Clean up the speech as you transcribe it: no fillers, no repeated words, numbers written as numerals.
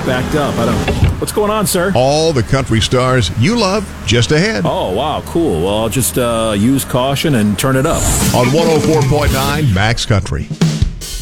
backed up. I don't... What's going on, sir? All the country stars you love just ahead. Oh, wow, cool. Well, I'll just use caution and turn it up. On 104.9 Max Country.